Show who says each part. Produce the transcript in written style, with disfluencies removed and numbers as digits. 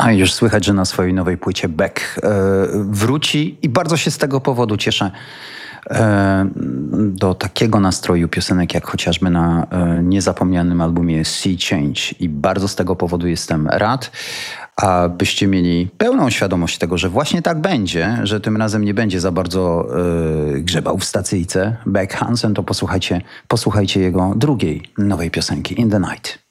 Speaker 1: A już słychać, że na swojej nowej płycie Beck wróci i bardzo się z tego powodu cieszę do takiego nastroju piosenek, jak chociażby na niezapomnianym albumie Sea Change. I bardzo z tego powodu jestem rad, abyście mieli pełną świadomość tego, że właśnie tak będzie, że tym razem nie będzie za bardzo grzebał w stacyjce Beck Hansen, to posłuchajcie jego drugiej nowej piosenki, In the Night.